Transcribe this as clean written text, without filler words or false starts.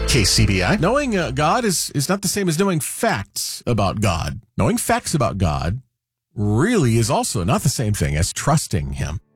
KCBI. Knowing God is not the same as knowing facts about God. Knowing facts about God really is also not the same thing as trusting him.